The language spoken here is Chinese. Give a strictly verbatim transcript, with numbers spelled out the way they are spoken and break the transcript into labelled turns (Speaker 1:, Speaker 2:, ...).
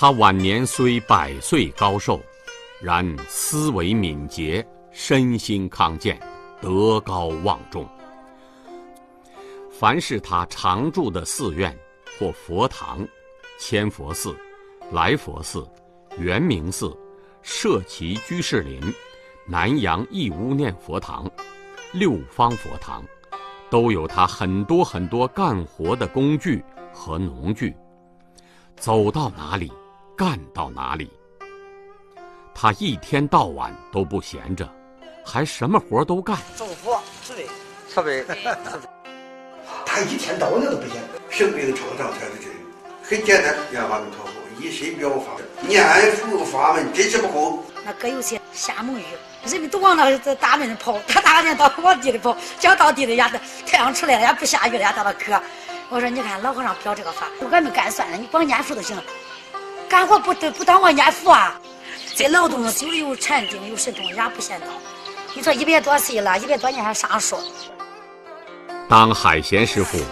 Speaker 1: 他晚年虽百岁高寿，然思维敏捷，身心康健，德高望重。凡是他常住的寺院或佛堂，千佛寺、来佛寺、圆明寺、社稷居士林、南阳义乌念佛堂、六方佛堂，都有他很多很多干活的工具和农具，走到哪里干到哪里。他一天到晚都不闲着，还什么活都干。
Speaker 2: 祝福慈悲慈悲慈悲。
Speaker 3: 他一天到晚的都不闲，生病创伤才是这个，很简单，念阿弥陀佛，以身表法，念佛法门真是不空。
Speaker 4: 那搁有些瞎蒙雨，人们都往那大门跑，他大天到往地里跑，讲到地里呀，太阳出来了也不下雨了呀，到那渴。我说你看老和尚表这个法，我给你干算了，你光念佛就行了，干活不不当我念佛啊。这劳动久了有禅定有神通也不嫌早。你说一百多岁了，一百多年还上树。
Speaker 1: 当海贤师傅